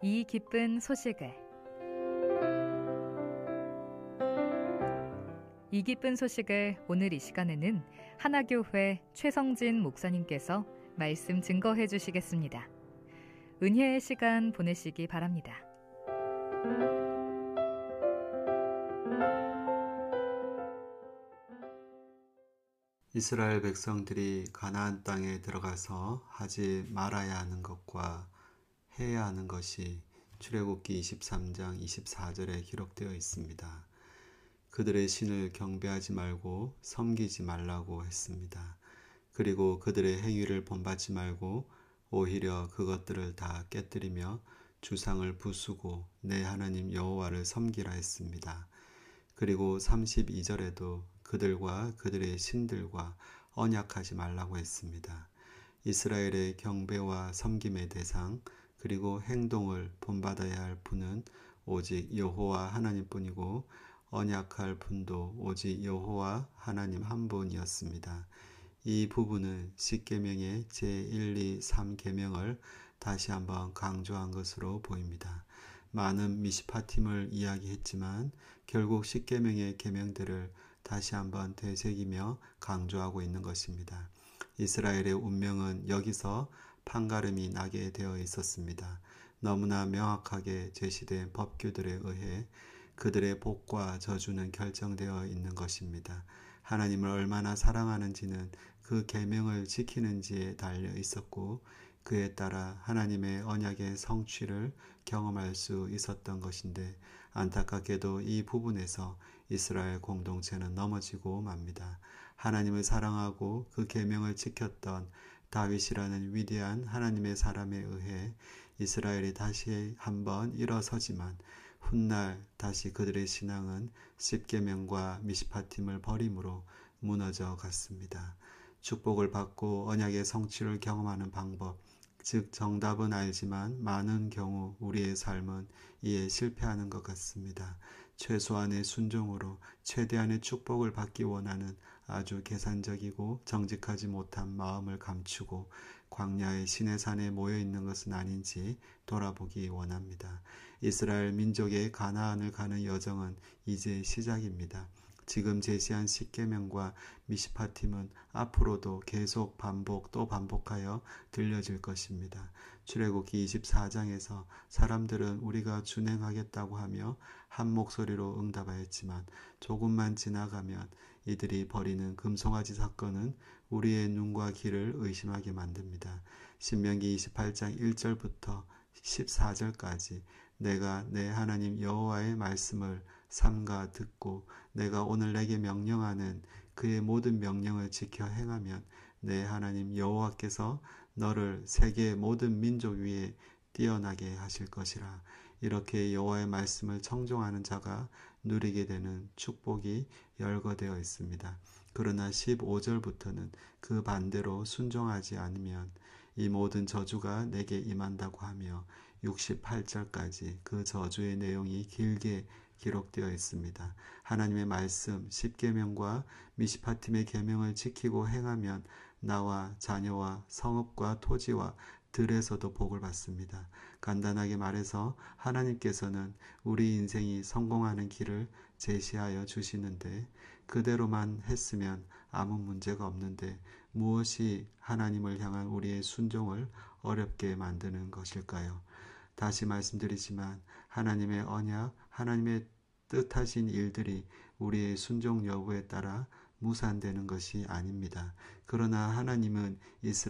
이 기쁜 소식을 오늘 이 시간에는 하나교회 최성진 목사님께서 말씀 증거해 주시겠습니다. 은혜의 시간 보내시기 바랍니다. 이스라엘 백성들이 가나안 땅에 들어가서 하지 말아야 하는 것과 해야 하는 것이 출애굽기 23장 24절에 기록되어 있습니다. 그들의 신을 경배하지 말고 섬기지 말라고 했습니다. 그리고 그들의 행위를 본받지 말고 오히려 그것들을 다 깨뜨리며 주상을 부수고 내 하나님 여호와를 섬기라 했습니다. 그리고 32절에도 그들과 그들의 신들과 언약하지 말라고 했습니다. 이스라엘의 경배와 섬김의 대상 그리고 행동을 본받아야 할 분은 오직 여호와 하나님뿐이고 언약할 분도 오직 여호와 하나님 한 분이었습니다. 이 부분은 십계명의 제1, 2, 3계명을 다시 한번 강조한 것으로 보입니다. 많은 미시파팀을 이야기했지만 결국 십계명의 계명들을 다시 한번 되새기며 강조하고 있는 것입니다. 이스라엘의 운명은 여기서 판가름이 나게 되어 있었습니다. 너무나 명확하게 제시된 법규들에 의해 그들의 복과 저주는 결정되어 있는 것입니다. 하나님을 얼마나 사랑하는지는 그 계명을 지키는지에 달려 있었고 그에 따라 하나님의 언약의 성취를 경험할 수 있었던 것인데 안타깝게도 이 부분에서 이스라엘 공동체는 넘어지고 맙니다. 하나님을 사랑하고 그 계명을 지켰던 다윗이라는 위대한 하나님의 사람에 의해 이스라엘이 다시 한번 일어서지만 훗날 다시 그들의 신앙은 십계명과 미시파팀을 버림으로 무너져 갔습니다. 축복을 받고 언약의 성취를 경험하는 방법, 즉 정답은 알지만 많은 경우 우리의 삶은 이에 실패하는 것 같습니다. 최소한의 순종으로 최대한의 축복을 받기 원하는 아주 계산적이고 정직하지 못한 마음을 감추고 광야의 시내산에 모여 있는 것은 아닌지 돌아보기 원합니다. 이스라엘 민족의 가나안을 가는 여정은 이제 시작입니다. 지금 제시한 십계명과 미시파팀은 앞으로도 계속 반복 또 반복하여 들려질 것입니다. 출애굽기 24장에서 사람들은 우리가 준행하겠다고 하며 한 목소리로 응답하였지만 조금만 지나가면 이들이 벌이는 금송아지 사건은 우리의 눈과 귀를 의심하게 만듭니다. 신명기 28장 1절부터 14절까지 내가 내 하나님 여호와의 말씀을 삼가 듣고 내가 오늘 내게 명령하는 그의 모든 명령을 지켜 행하면 내 하나님 여호와께서 너를 세계의 모든 민족 위에 뛰어나게 하실 것이라. 이렇게 여호와의 말씀을 청종하는 자가 누리게 되는 축복이 열거되어 있습니다. 그러나 15절부터는 그 반대로 순종하지 않으면 이 모든 저주가 내게 임한다고 하며 68절까지 그 저주의 내용이 길게 기록되어 있습니다. 하나님의 말씀 십계명과 미시파팀의 계명을 지키고 행하면 나와 자녀와 성읍과 토지와 들에서도 복을 받습니다. 간단하게 말해서 하나님께서는 우리 인생이 성공하는 길을 제시하여 주시는데 그대로만 했으면 아무 문제가 없는데 무엇이 하나님을 향한 우리의 순종을 어렵게 만드는 것일까요? 다시 말씀드리지만 하나님의 언약, 하나님의 뜻하신 일들이 우리의 순종 여부에 따라 무산되는 것이 아닙니다. 그러나 하나님은